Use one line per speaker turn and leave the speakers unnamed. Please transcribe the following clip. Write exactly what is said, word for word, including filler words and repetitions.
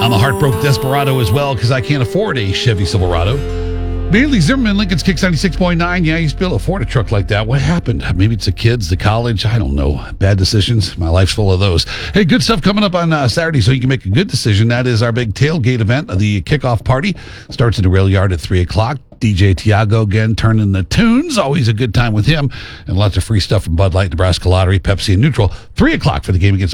I'm a heartbroken desperado as well because I can't afford a Chevy Silverado. Bailey Zimmerman, Lincoln's Kicks ninety-six point nine. Yeah, you used to be able to afford a truck like that. What happened? Maybe it's the kids, the college. I don't know. Bad decisions. My life's full of those. Hey, good stuff coming up on uh, Saturday so you can make a good decision. That is our big tailgate event. The kickoff party starts in the rail yard at three o'clock. D J Tiago again turning the tunes. Always a good time with him. And lots of free stuff from Bud Light, Nebraska Lottery, Pepsi, and Neutral. three o'clock for the game against